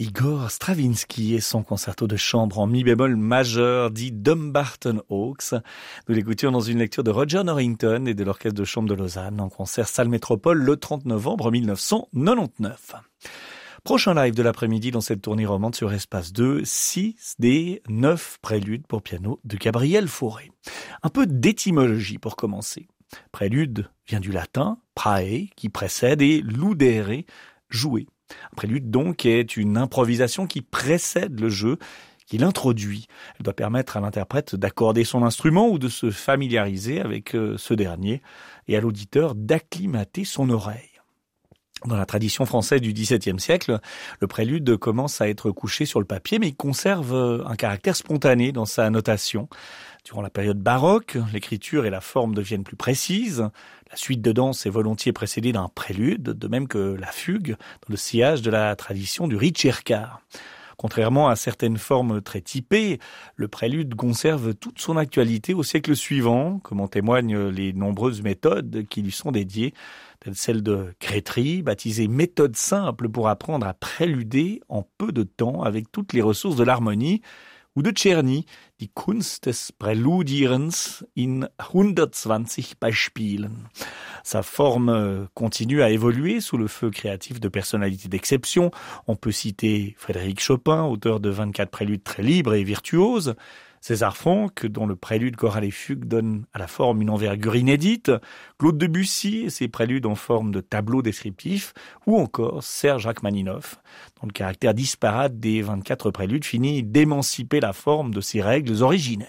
Igor Stravinsky et son concerto de chambre en mi bémol majeur dit Dumbarton Oaks. Nous l'écoutions dans une lecture de Roger Norrington et de l'Orchestre de chambre de Lausanne en concert Salle Métropole le 30 novembre 1999. Prochain live de l'après-midi dans cette tournée romande sur Espace 2, 6 des 9 préludes pour piano de Gabriel Fauré. Un peu d'étymologie pour commencer. Prélude vient du latin, prae, qui précède, et ludere, jouer. Un prélude donc est une improvisation qui précède le jeu, qui l'introduit. Elle doit permettre à l'interprète d'accorder son instrument ou de se familiariser avec ce dernier et à l'auditeur d'acclimater son oreille. Dans la tradition française du XVIIe siècle, le prélude commence à être couché sur le papier, mais il conserve un caractère spontané dans sa notation. Durant la période baroque, l'écriture et la forme deviennent plus précises. La suite de danse est volontiers précédée d'un prélude, de même que la fugue, dans le sillage de la tradition du ricercar. Contrairement à certaines formes très typées, le prélude conserve toute son actualité au siècle suivant, comme en témoignent les nombreuses méthodes qui lui sont dédiées, telle celle de Grétry, baptisée méthode simple pour apprendre à préluder en peu de temps avec toutes les ressources de l'harmonie, ou de Czerny, die Kunst des Präludierens in 120 Beispielen. Sa forme continue à évoluer sous le feu créatif de personnalités d'exception. On peut citer Frédéric Chopin, auteur de 24 préludes très libres et virtuoses, César Franck, dont le prélude choral et fugue donne à la forme une envergure inédite, Claude Debussy et ses préludes en forme de tableau descriptif, ou encore Serge Rachmaninoff, dont le caractère disparate des 24 préludes finit d'émanciper la forme de ses règles originelles.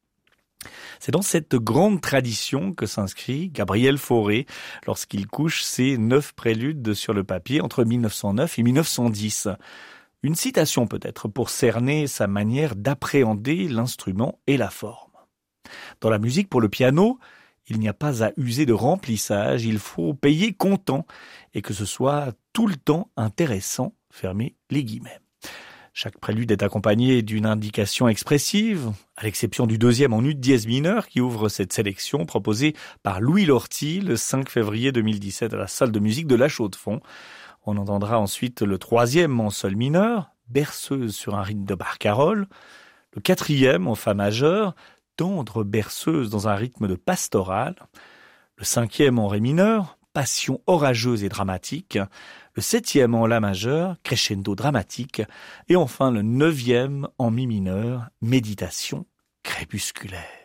C'est dans cette grande tradition que s'inscrit Gabriel Fauré lorsqu'il couche ses 9 préludes sur le papier entre 1909 et 1910. Une citation peut-être pour cerner sa manière d'appréhender l'instrument et la forme. Dans la musique pour le piano, il n'y a pas à user de remplissage, il faut payer comptant et que ce soit tout le temps intéressant, fermez les guillemets. Chaque prélude est accompagné d'une indication expressive, à l'exception du deuxième en ut dièse mineur qui ouvre cette sélection proposée par Louis Lorty le 5 février 2017 à la salle de musique de La Chaux-de-Fonds. On entendra ensuite le troisième en sol mineur, berceuse sur un rythme de barcarolle, le quatrième en fa majeur, tendre berceuse dans un rythme de pastoral, le cinquième en ré mineur, passion orageuse et dramatique, le septième en la majeur, crescendo dramatique, et enfin le neuvième en mi mineur, méditation crépusculaire.